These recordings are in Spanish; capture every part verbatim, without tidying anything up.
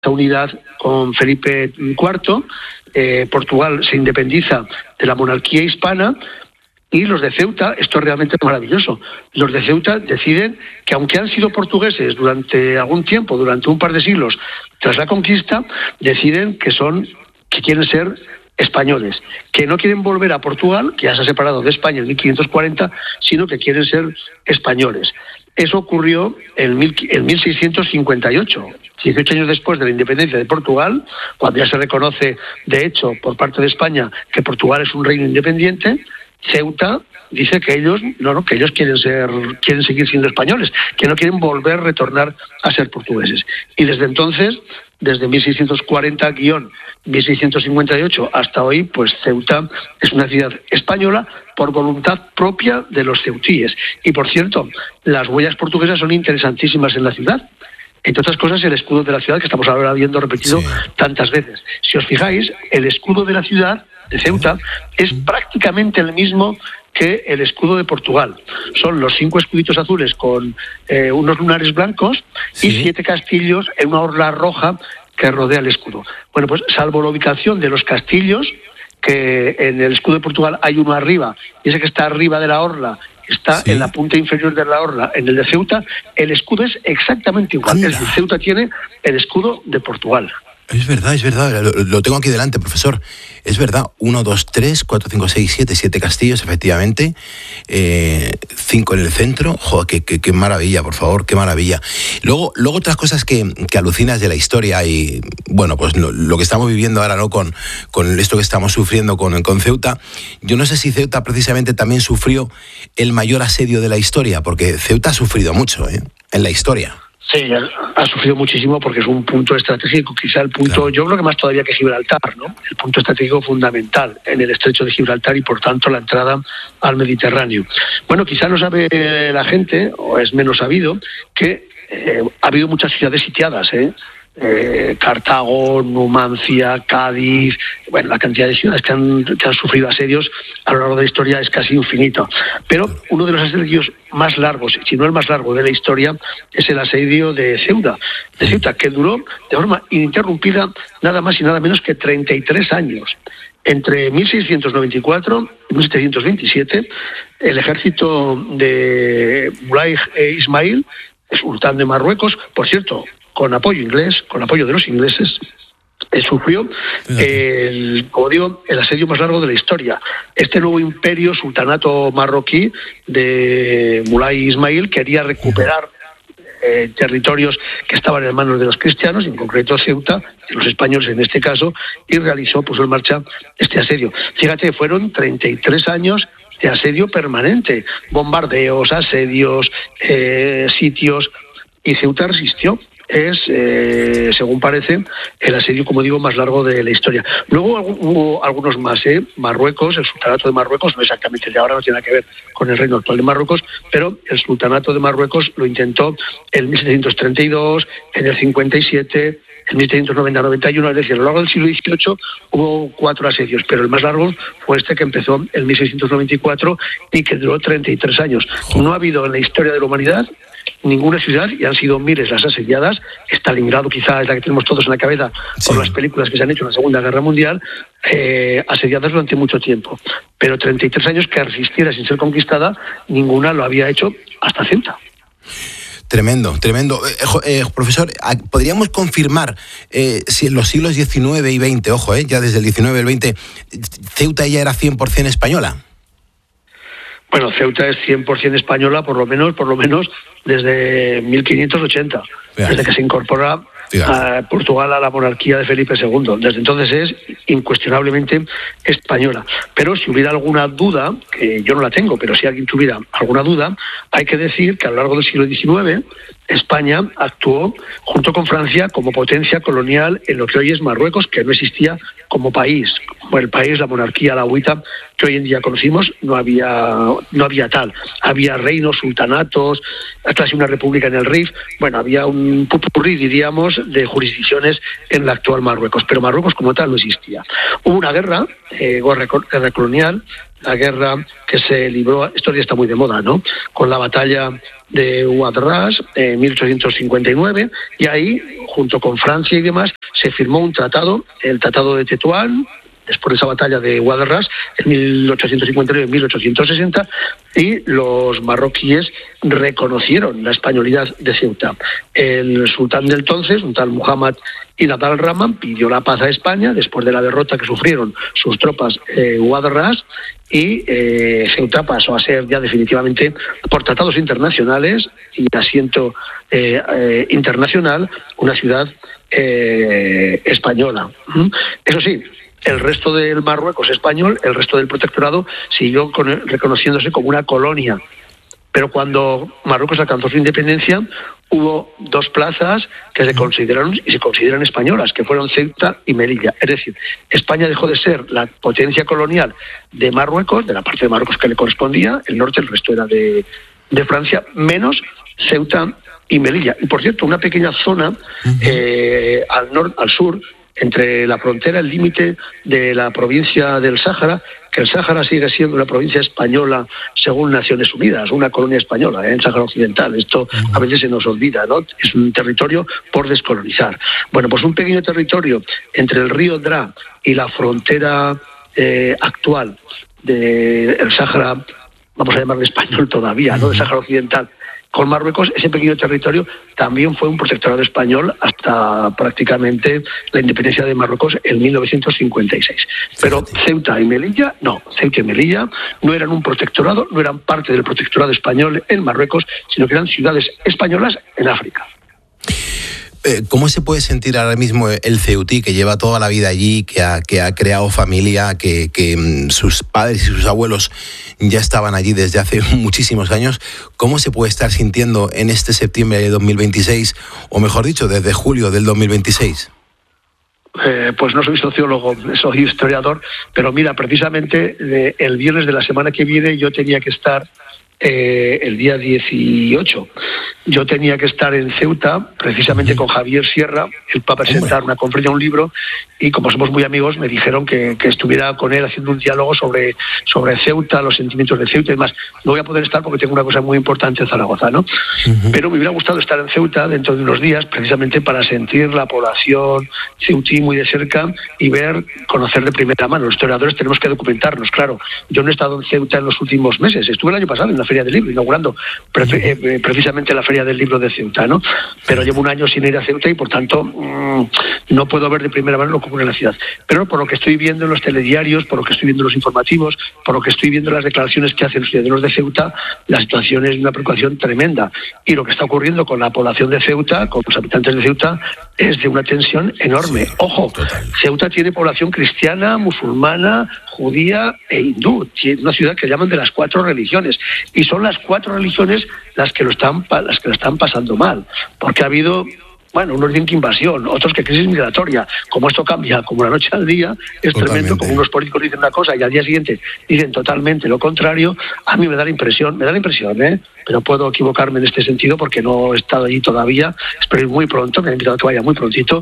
esta unidad con Felipe cuarto, eh, Portugal se independiza de la monarquía hispana. Y los de Ceuta, esto es realmente maravilloso, los de Ceuta deciden que aunque han sido portugueses durante algún tiempo, durante un par de siglos, tras la conquista, deciden que son, que quieren ser españoles, que no quieren volver a Portugal, que ya se ha separado de España en mil quinientos cuarenta, sino que quieren ser españoles. Eso ocurrió en, mil, en mil seiscientos cincuenta y ocho, dieciocho años después de la independencia de Portugal, cuando ya se reconoce, de hecho, por parte de España, que Portugal es un reino independiente. Ceuta dice que ellos no, no, que ellos quieren ser, quieren seguir siendo españoles, que no quieren volver a retornar a ser portugueses. Y desde entonces, desde mil seiscientos cuarenta mil seiscientos cincuenta y ocho hasta hoy, pues Ceuta es una ciudad española por voluntad propia de los ceutíes. Y por cierto, las huellas portuguesas son interesantísimas en la ciudad. Entre otras cosas, el escudo de la ciudad, que estamos ahora viendo repetido sí. tantas veces. Si os fijáis, el escudo de la ciudad de Ceuta es prácticamente el mismo que el escudo de Portugal. Son los cinco escuditos azules con eh, unos lunares blancos sí. y siete castillos en una orla roja que rodea el escudo. Bueno, pues salvo la ubicación de los castillos, que en el escudo de Portugal hay uno arriba, y ese que está arriba de la orla está sí. en la punta inferior de la orla. En el de Ceuta, el escudo es exactamente igual. El de Ceuta tiene el escudo de Portugal. Es verdad, es verdad, lo, lo tengo aquí delante, profesor. Es verdad, uno, dos, tres, cuatro, cinco, seis, siete, siete castillos, efectivamente, eh, cinco en el centro. Joder, qué, qué, qué maravilla, por favor, qué maravilla. Luego, luego otras cosas que, que alucinas de la historia y, bueno, pues lo, lo que estamos viviendo ahora, ¿no? Con, con esto que estamos sufriendo con, con Ceuta. Yo no sé si Ceuta precisamente también sufrió el mayor asedio de la historia, porque Ceuta ha sufrido mucho, ¿eh? En la historia. Sí, ha sufrido muchísimo porque es un punto estratégico, quizá el punto, claro. yo creo que más todavía que Gibraltar, ¿no? El punto estratégico fundamental en el estrecho de Gibraltar y por tanto la entrada al Mediterráneo. Bueno, quizá no sabe la gente, o es menos sabido, que eh, ha habido muchas ciudades sitiadas, ¿eh? Eh, Cartago, Numancia, Cádiz, bueno, la cantidad de ciudades que han, que han sufrido asedios a lo largo de la historia es casi infinito. Pero uno de los asedios más largos, si no el más largo de la historia, es el asedio de Ceuta, de Ceuta, que duró de forma ininterrumpida nada más y nada menos que treinta y tres años. Entre mil seiscientos noventa y cuatro y mil setecientos veintisiete, el ejército de Mulay Ismail, sultán de Marruecos, por cierto, con apoyo inglés, con apoyo de los ingleses, eh, sufrió el, como digo, el asedio más largo de la historia. Este nuevo imperio, sultanato marroquí de Mulay Ismail, quería recuperar eh, territorios que estaban en manos de los cristianos, en concreto Ceuta, de los españoles en este caso, y realizó, puso en marcha este asedio. Fíjate, fueron treinta y tres años de asedio permanente, bombardeos, asedios, eh, sitios, y Ceuta resistió. Es, eh, según parece, el asedio, como digo, más largo de la historia. Luego hubo algunos más, ¿eh? Marruecos, el sultanato de Marruecos, no exactamente el de ahora, no tiene nada que ver con el reino actual de Marruecos, pero el sultanato de Marruecos lo intentó en mil setecientos treinta y dos, en el cincuenta y siete, en mil setecientos noventa noventa y uno, es decir, a lo largo del siglo dieciocho hubo cuatro asedios, pero el más largo fue este que empezó en mil seiscientos noventa y cuatro y que duró treinta y tres años. No ha habido en la historia de la humanidad ninguna ciudad, y han sido miles las asediadas. Stalingrado quizá es la que tenemos todos en la cabeza sí. por las películas que se han hecho en la Segunda Guerra Mundial, eh, asediadas durante mucho tiempo. Pero treinta y tres años que resistiera sin ser conquistada, ninguna lo había hecho hasta Ceuta. Tremendo, tremendo. Eh, eh, profesor, ¿podríamos confirmar eh, si en los siglos diecinueve y veinte, ojo, eh, ya desde el diecinueve al veinte, Ceuta ya era cien por ciento española? Bueno, Ceuta es cien por ciento española, por lo menos, por lo menos desde mil quinientos ochenta, Fíjate. desde que se incorpora a Portugal a la monarquía de Felipe segundo. Desde entonces es incuestionablemente española. Pero si hubiera alguna duda, que yo no la tengo, pero si alguien tuviera alguna duda, hay que decir que a lo largo del siglo diecinueve España actuó junto con Francia como potencia colonial en lo que hoy es Marruecos, que no existía como país. Como el país, la monarquía alauita que hoy en día conocimos, no había no había tal. Había reinos, sultanatos, casi una república en el Rif. Bueno, había un popurrí, diríamos, de jurisdicciones en la actual Marruecos, pero Marruecos como tal no existía. Hubo una guerra, eh, guerra colonial, la guerra que se libró, esto ya está muy de moda, ¿no?, con la batalla de Ouad-Ras en mil ochocientos cincuenta y nueve, y ahí, junto con Francia y demás, se firmó un tratado, el Tratado de Tetuán, después de esa batalla de Ouad-Ras, en mil ochocientos cincuenta y nueve y mil ochocientos sesenta, y los marroquíes reconocieron la españolidad de Ceuta. El sultán de entonces, un tal Muhammad Ibn al-Rahman, pidió la paz a España después de la derrota que sufrieron sus tropas en Ouad-Ras, y eh, Ceuta pasó a ser ya definitivamente, por tratados internacionales y asiento eh, eh, internacional, una ciudad eh, española. Eso sí, el resto del Marruecos español, el resto del protectorado, siguió con, reconociéndose como una colonia. Pero cuando Marruecos alcanzó su independencia, hubo dos plazas que se consideraron y se consideran españolas, que fueron Ceuta y Melilla. Es decir, España dejó de ser la potencia colonial de Marruecos, de la parte de Marruecos que le correspondía, el norte, el resto era de, de Francia, menos Ceuta y Melilla. Y por cierto, una pequeña zona uh-huh. eh, al, nor- al sur, entre la frontera, el límite de la provincia del Sáhara, que el Sáhara sigue siendo una provincia española según Naciones Unidas, una colonia española, ¿eh? El Sáhara Occidental. Esto a veces se nos olvida, ¿no? Es un territorio por descolonizar. Bueno, pues un pequeño territorio entre el río Dra y la frontera eh, actual del Sáhara, vamos a llamarle español todavía, ¿no? Del Sáhara Occidental, con Marruecos, ese pequeño territorio también fue un protectorado español hasta prácticamente la independencia de Marruecos en mil novecientos cincuenta y seis. Pero Ceuta y Melilla, no, Ceuta y Melilla no eran un protectorado, no eran parte del protectorado español en Marruecos, sino que eran ciudades españolas en África. ¿Cómo se puede sentir ahora mismo el ceutí, que lleva toda la vida allí, que ha, que ha creado familia, que, que sus padres y sus abuelos ya estaban allí desde hace muchísimos años? ¿Cómo se puede estar sintiendo en este septiembre de dos mil veintiséis, o mejor dicho, desde julio del dos mil veintiséis? Eh, pues no soy sociólogo, soy historiador, pero mira, precisamente eh, el viernes de la semana que viene yo tenía que estar Eh, el día dieciocho. Yo tenía que estar en Ceuta, precisamente con Javier Sierra, él va a presentar una conferencia, un libro, y como somos muy amigos, me dijeron que, que estuviera con él haciendo un diálogo sobre, sobre Ceuta, los sentimientos de Ceuta y demás. No voy a poder estar porque tengo una cosa muy importante en Zaragoza, ¿no? Uh-huh. Pero me hubiera gustado estar en Ceuta dentro de unos días, precisamente para sentir la población ceutí muy de cerca y ver, conocer de primera mano. Los historiadores tenemos que documentarnos, claro. Yo no he estado en Ceuta en los últimos meses, estuve el año pasado en la Feria del Libro, inaugurando pre- eh, precisamente la Feria del Libro de Ceuta, ¿no? Pero llevo un año sin ir a Ceuta y, por tanto, mmm, no puedo ver de primera mano lo que ocurre en la ciudad. Pero por lo que estoy viendo en los telediarios, por lo que estoy viendo en los informativos, por lo que estoy viendo en las declaraciones que hacen los ciudadanos de Ceuta, la situación es de una preocupación tremenda. Y lo que está ocurriendo con la población de Ceuta, con los habitantes de Ceuta, es de una tensión enorme. Sí, ojo, total. Ceuta tiene población cristiana, musulmana, judía e hindú. Tiene una ciudad que llaman de las cuatro religiones. Y son las cuatro religiones las que lo están las que lo están pasando mal, porque ha habido, bueno, unos dicen que invasión, otros que crisis migratoria. Como esto cambia como la noche al día, es totalmente tremendo. Como unos políticos dicen una cosa y al día siguiente dicen totalmente lo contrario. A mí me da la impresión, me da la impresión, ¿eh? Pero puedo equivocarme en este sentido porque no he estado allí todavía. Espero ir muy pronto, me han invitado a que vaya muy prontito.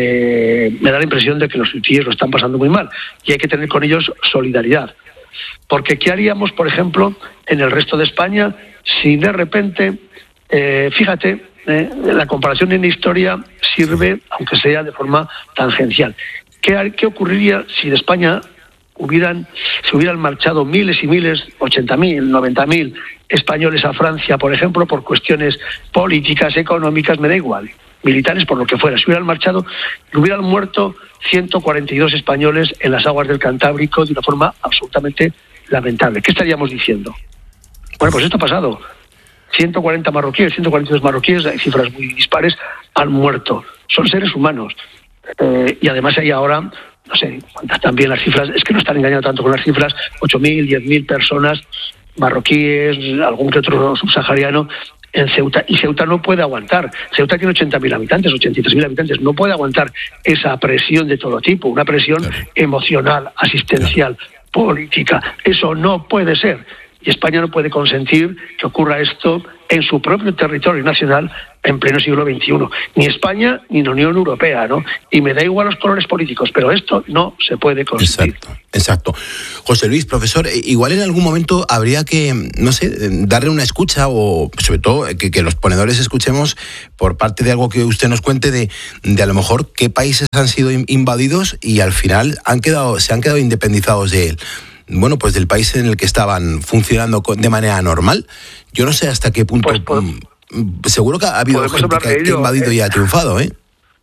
Eh, me da la impresión de que los ceutí lo están pasando muy mal y hay que tener con ellos solidaridad. Porque ¿qué haríamos, por ejemplo, en el resto de España si de repente, eh, fíjate, eh, la comparación en historia sirve, aunque sea de forma tangencial? ¿Qué, qué ocurriría si de España hubieran, se hubieran marchado miles y miles, ochenta mil, noventa mil españoles a Francia, por ejemplo, por cuestiones políticas, económicas, me da igual, militares, por lo que fuera? Si hubieran marchado, hubieran muerto ciento cuarenta y dos españoles en las aguas del Cantábrico de una forma absolutamente lamentable. ¿Qué estaríamos diciendo? Bueno, pues esto ha pasado. ciento cuarenta marroquíes, ciento cuarenta y dos marroquíes, hay cifras muy dispares, han muerto. Son seres humanos. Eh, y además hay ahora, no sé cuántas también las cifras, es que no están engañando tanto con las cifras, ocho mil, diez mil personas marroquíes, algún que otro subsahariano en Ceuta, y Ceuta no puede aguantar. Ceuta tiene ochenta mil habitantes, ochenta y tres mil habitantes, no puede aguantar esa presión de todo tipo, una presión claro. emocional, asistencial, claro. política. Eso no puede ser. Y España no puede consentir que ocurra esto en su propio territorio nacional en pleno siglo veintiuno. Ni España ni la Unión Europea, ¿no? Y me da igual los colores políticos, pero esto no se puede conseguir. Exacto, exacto. José Luis, profesor, igual en algún momento habría que, no sé, darle una escucha o sobre todo que, que los ponedores escuchemos por parte de algo que usted nos cuente de, de a lo mejor qué países han sido invadidos y al final han quedado, se han quedado independizados de él. Bueno, pues del país en el que estaban funcionando de manera normal. Yo no sé hasta qué punto... Pues, pues, seguro que ha habido gente que, que ha invadido eh, y ha triunfado, ¿eh?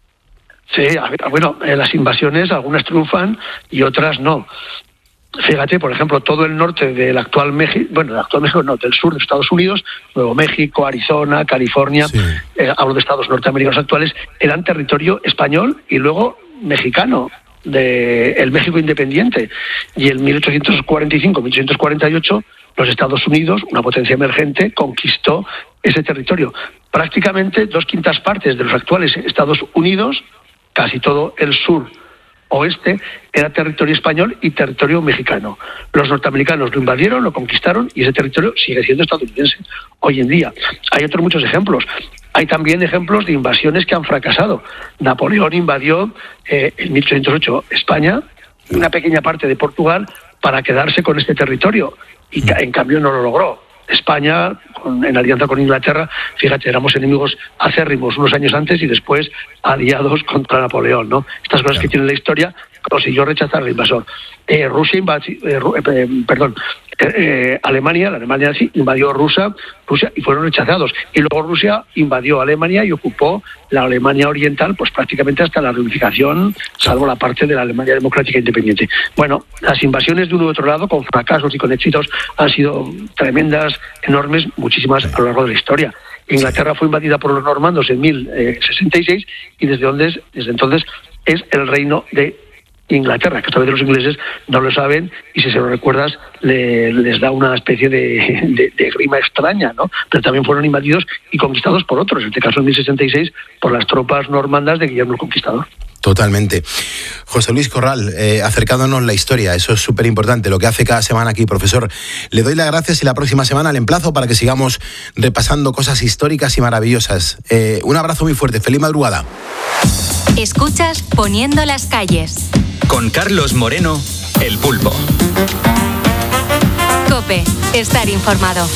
Sí, bueno, eh, las invasiones, algunas triunfan y otras no. Fíjate, por ejemplo, todo el norte del actual México, bueno, del actual México no, del sur de Estados Unidos, Nuevo México, Arizona, California, sí. eh, hablo de estados norteamericanos actuales, eran territorio español y luego mexicano, de el México independiente. Y en mil ochocientos cuarenta y cinco, mil ochocientos cuarenta y ocho, los Estados Unidos, una potencia emergente, conquistó ese territorio. Prácticamente dos quintas partes de los actuales Estados Unidos, casi todo el sur oeste, era territorio español y territorio mexicano. Los norteamericanos lo invadieron, lo conquistaron y ese territorio sigue siendo estadounidense hoy en día. Hay otros muchos ejemplos. Hay también ejemplos de invasiones que han fracasado. Napoleón invadió eh, en mil ochocientos ocho España, una pequeña parte de Portugal, para quedarse con este territorio y en cambio no lo logró. España, con, en alianza con Inglaterra, fíjate, éramos enemigos acérrimos unos años antes y después aliados contra Napoleón, ¿no? Estas cosas que tiene la historia, consiguió rechazar al invasor. Eh, Rusia invadió, eh, eh, perdón, eh, Alemania, la Alemania nazi, invadió Rusia, Rusia y fueron rechazados. Y luego Rusia invadió Alemania y ocupó la Alemania oriental, pues prácticamente hasta la reunificación, salvo la parte de la Alemania democrática independiente. Bueno, las invasiones de uno u otro lado, con fracasos y con éxitos, han sido tremendas, enormes, muchísimas a lo largo de la historia. Inglaterra fue invadida por los normandos en mil sesenta y seis y desde entonces, desde entonces es el reino de Inglaterra, que esta vez los ingleses no lo saben y si se lo recuerdas le, les da una especie de, de, de grima extraña, ¿no? Pero también fueron invadidos y conquistados por otros, en este caso en mil sesenta y seis por las tropas normandas de Guillermo el Conquistador. Totalmente. José Luis Corral, eh, acercándonos la historia, eso es súper importante, lo que hace cada semana aquí, profesor. Le doy las gracias y la próxima semana le emplazo para que sigamos repasando cosas históricas y maravillosas. Eh, un abrazo muy fuerte, feliz madrugada. Escuchas Poniendo las calles. Con Carlos Moreno, El Pulpo. COPE, estar informado.